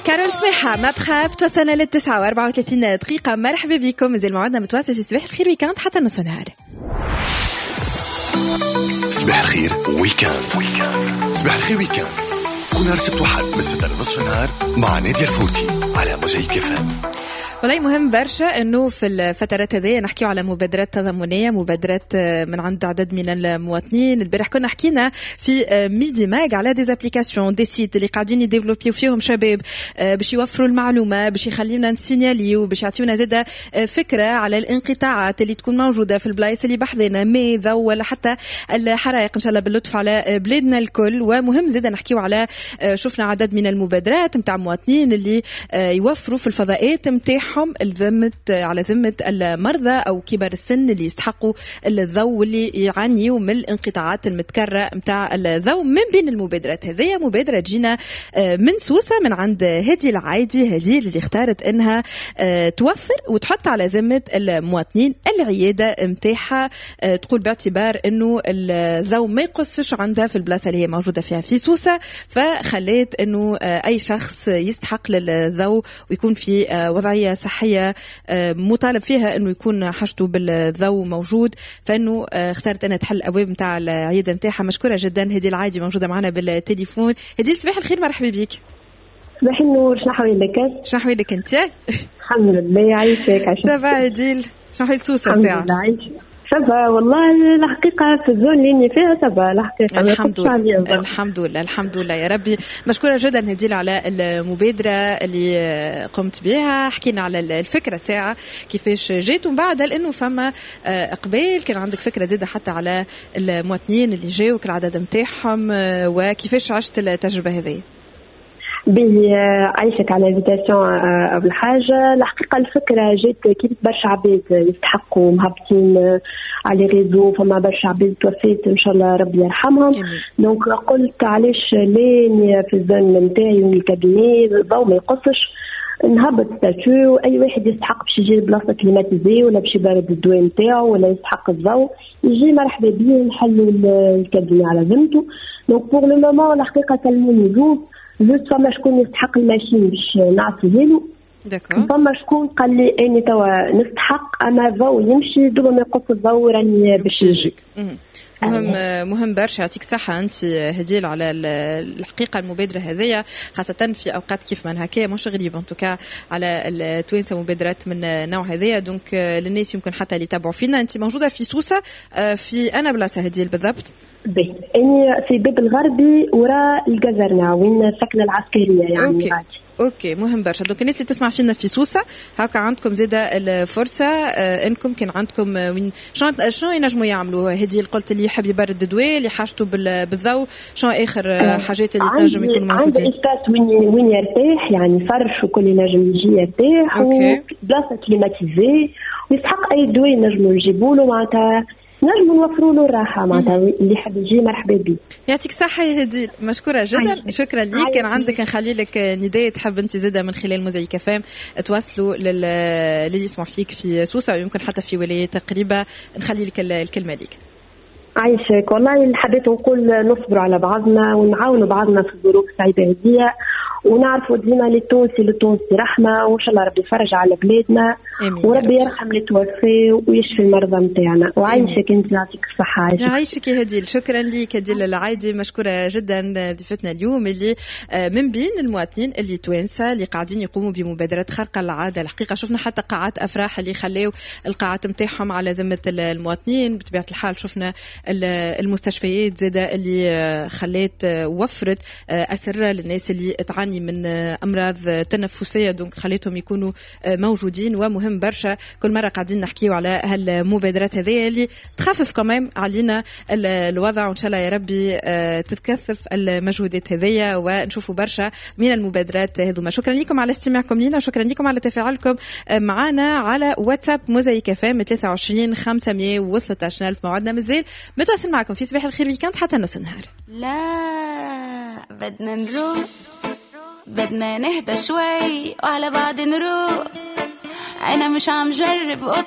كارول سماحة ما بخاف توصلنا للتسعة وأربعة وثلاثين دقيقة. مرحبا بكم زي الموعدنا متواصل في صباح الخير ويكاند حتى نص نهار. صباح الخير ويكاند. صباح الخير ويكاند كل نهار سبت وحد من 6 لنصف النهار مع نادية الفوتي على موزايك FM. والله مهم برشا انه في الفترات هذه نحكيو على مبادرات تضامنيه، مبادرات من عند عدد من المواطنين. البارح كنا حكينا في ميدي ماج على دي ابليكاسيون دي سيت اللي قاعدين يديفلوبيو فيهم شباب باش يوفروا المعلومه، باش يخليونا نسينياليو، باش يعطيونا زاده فكره على الانقطاعات اللي تكون موجوده في البلايص اللي بحذنا مي ذو ولا حتى الحرائق ان شاء الله باللطف على بلادنا الكل. ومهم زاده نحكيو على شفنا عدد من المبادرات نتاع مواطنين اللي يوفروا في الفضاءات نتاعهم على ذمة المرضى أو كبار السن اللي يستحقوا الضوء واللي يعانيوا من الانقطاعات المتكررة متاع الضوء. من بين المبادرات هذه مبادرة تجينا من سوسة من عند هدي العايدي، هدي اللي اختارت انها توفر وتحط على ذمة المواطنين العيادة متاعها، تقول باعتبار انه الضوء ما يقصش عندها في البلاصة اللي هي موجودة فيها في سوسة، فخليت انه اي شخص يستحق للضوء ويكون في وضعية صحية مطالب فيها انه يكون حاجته بالضوء موجود، فانه اختارت انها تحل الابواب نتاع العياده نتاعها. مشكوره جدا. هدي العايدي موجوده معنا بالتليفون. هدي صباح الخير، مرحبا بك. صباح النور، شنو حوالك؟ شنو حوالك انت؟ الحمد لله عايشك. سافا هدي، شنو حوالك سوسه ساعه؟ سافا والله الحقيقة في الزون اللي إني فيها سافا الحقيقة. الحمد لله يا ربي. مشكورة جدا هديل على المبادرة اللي قمت بها. حكينا على الفكرة ساعة كيفاش جيت، ومن بعد لأنه فما قبيل كان عندك فكرة زيادة حتى على المواطنين اللي جاوك العدد متاعهم وكيفاش عشت التجربة هذه. عايشك على الانفيتاسيون. أول حاجة الحقيقة الفكرة جيت كيف برشا عباد يستحقوا مهبطين على ريزو، فما برشا عباد توفيت إن شاء الله ربي يرحمهم. دونك قلت علاش لين في الزن نتاعي من الكابيني الضوء ما يقصش، نهبط ستاتيو أي واحد يستحق باش يجي بلاصة كليماتيزي ولا باش يبرد الدواء نتاعو ولا يستحق الضوء يجي مرحبا بيه نحلوا الكابيني على ذمته. دونك بور لو مومون الحقيقة سلموني جوز زوج فما شكون يستحق الماشين باش نعطيه له، فما شكون قال لي اني توا نستحق اما الضوء يمشي دوبا ما يقص الضوء راني باش نجي. مهم برشا. يعطيك صحة أنت هديل على الحقيقة المبادرة هذية، خاصة في أوقات كيف من هكايا مش غريب انتوكا على التوانسة مبادرات من نوع هذية. دونك للناس يمكن حتى اللي يتابعوا فينا، أنت موجودة في سوسة في أنا بلاصة هديل بالضبط؟ أني في باب الغربي وراء الجزرنا وين السكنة العسكرية يعني. اوكي مهم برشا. دونك الناس اللي تسمع فينا في سوسة هكا عندكم زاده الفرصه انكم كان عندكم وين شنو ينجموا يعملوا. هدي قلت اللي يحب يبرد الدواء اللي حاجته بالضوء، شنو اخر حاجات اللي تنجم يكونوا موجودين؟ عندي اسباس وين يرتاح يعني فرش وكل ينجم يجي يرتاح وبلاصه كليماتيزي ويسحق اي دواء ينجموا يجيبوا له معناتها نجم نوفروا له الراحة معناتها اللي حاب يجي مرحبا به. يعطيك صحة يا هدي، مشكورة جدا. شكرا ليك. كان عندك نخلي لك نداء تحب انت زاده من خلال موزايك FM تواصلوا للي يسمع فيك في سوسة ويمكن حتى في ولايات قريبة، نخلي لك الكلمة ليك. عايشك والله اللي حبيت نقول نصبروا على بعضنا ونعاونوا بعضنا في الظروف الصعيبة هذه، ونعرفوا ديما للتونسي رحمة وإن شاء الله ربي يفرج على بلادنا وربي يرحم اللي توفي ويشفي المرضى متاعنا. وعايشك انت يعطيك الصحة. عايشك يا هديل. شكرا لك هديل العايدي، مشكورة جدا ضيفتنا اليوم اللي من بين المواطنين اللي توانسة اللي قاعدين يقوموا بمبادرة خارقة العادة. الحقيقة شفنا حتى قاعات أفراح اللي خلوا القاعات متاعهم على ذمة المواطنين. بطبيعة الحال شفنا المستشفيات زادة اللي خلت وفرت أسرة للناس اللي تعاني من أمراض تنفسية، دونك خليتهم يكونوا موجودين. ومهم برشا كل مرة قاعدين نحكيو على هالمبادرات هذه اللي تخفف كمان علينا الوضع، وإن شاء الله يا ربي تتكثف المجهودات هذه ونشوفوا برشا من المبادرات هذوما. شكرا لكم على استماعكم لنا وشكرا لكم على تفاعلكم معنا على واتساب موزايك FM 23 513 ألف. موعدنا مازال متواصل معكم في صباح الخير ويكاند حتى نص النهار. لا بدنا نروح، بدنا نهدى شوي وعلى بعض نروح. أنا مش عم جرب